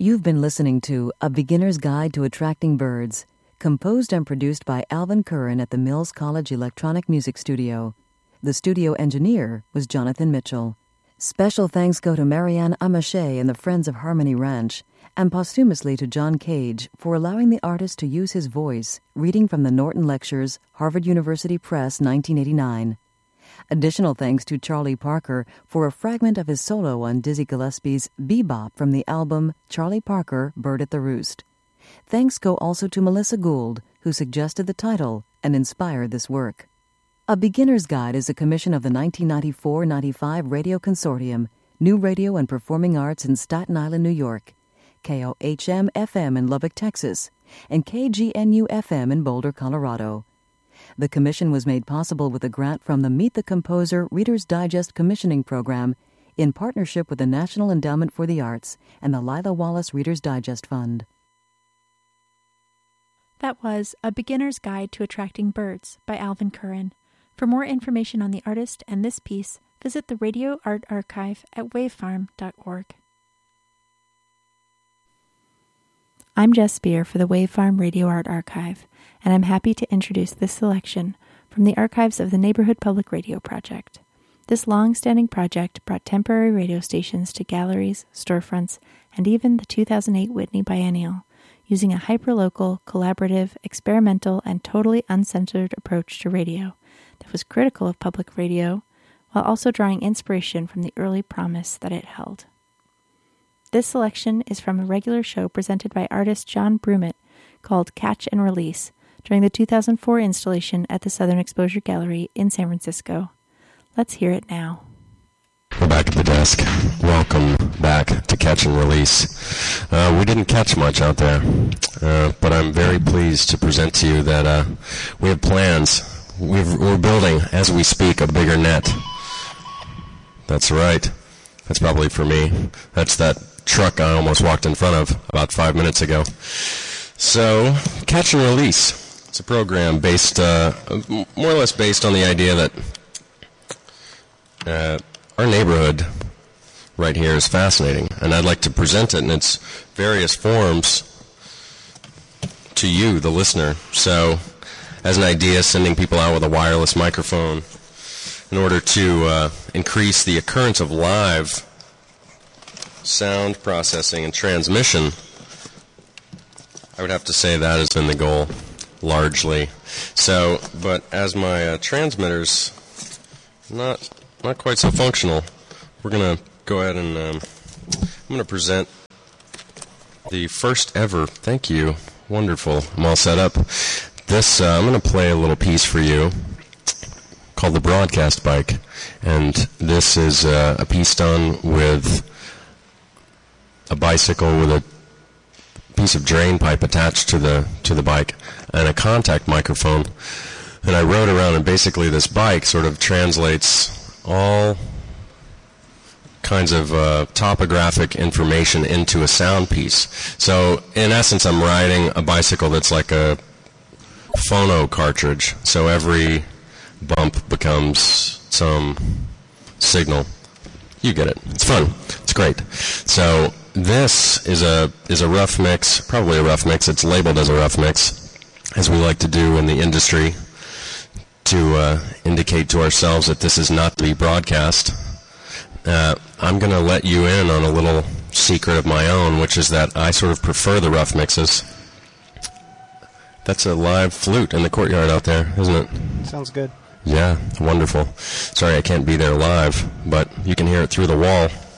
You've been listening to A Beginner's Guide to Attracting Birds, composed and produced by Alvin Curran at the Mills College Electronic Music Studio. The studio engineer was Jonathan Mitchell. Special thanks go to Marianne Amache and the Friends of Harmony Ranch, and posthumously to John Cage for allowing the artist to use his voice, reading from the Norton Lectures, Harvard University Press, 1989. Additional thanks to Charlie Parker for a fragment of his solo on Dizzy Gillespie's Bebop from the album Charlie Parker, Bird at the Roost. Thanks go also to Melissa Gould, who suggested the title and inspired this work. A Beginner's Guide is a commission of the 1994-95 Radio Consortium, New Radio and Performing Arts in Staten Island, New York, KOHM-FM in Lubbock, Texas, and KGNU-FM in Boulder, Colorado. The commission was made possible with a grant from the Meet the Composer Reader's Digest Commissioning Program in partnership with the National Endowment for the Arts and the Lila Wallace Reader's Digest Fund. That was A Beginner's Guide to Attracting Birds by Alvin Curran. For more information on the artist and this piece, visit the Radio Art Archive at wavefarm.org. I'm Jess Spear for the Wavefarm Radio Art Archive, and I'm happy to introduce this selection from the archives of the Neighborhood Public Radio Project. This long-standing project brought temporary radio stations to galleries, storefronts, and even the 2008 Whitney Biennial, using a hyperlocal, collaborative, experimental, and totally uncensored approach to radio that was critical of public radio, while also drawing inspiration from the early promise that it held. This selection is from a regular show presented by artist John Brummett called Catch and Release during the 2004 installation at the Southern Exposure Gallery in San Francisco. Let's hear it now. We're back at the desk. Welcome back to Catch and Release. We didn't catch much out there, but I'm very pleased to present to you that we have plans. We're building, as we speak, a bigger net. That's right. That's probably for me. That's that truck I almost walked in front of about 5 minutes ago. So, Catch and Release. It's a program based, more or less based on the idea that our neighborhood right here is fascinating, and I'd like to present it in its various forms to you, the listener. So, as an idea, sending people out with a wireless microphone in order to increase the occurrence of live sound processing and transmission. I would have to say that has been the goal, largely. So, but as my transmitter's not quite so functional, we're going to go ahead and I'm going to present the first ever, thank you, wonderful, I'm all set up. This, I'm going to play a little piece for you called the Broadcast Bike, and this is a piece done with a bicycle with a piece of drain pipe attached to the bike and a contact microphone. And I rode around, and basically this bike sort of translates all kinds of topographic information into a sound piece. So in essence, I'm riding a bicycle that's like a phono cartridge. So every bump becomes some signal. You get it. It's fun. It's great. So this is a rough mix, probably a rough mix. It's labeled as a rough mix, as we like to do in the industry, to indicate to ourselves that this is not to be broadcast. I'm going to let you in on a little secret of my own, which is that I sort of prefer the rough mixes. That's a live flute in the courtyard out there, isn't it? Sounds good. Yeah, wonderful. Sorry I can't be there live, but you can hear it through the wall.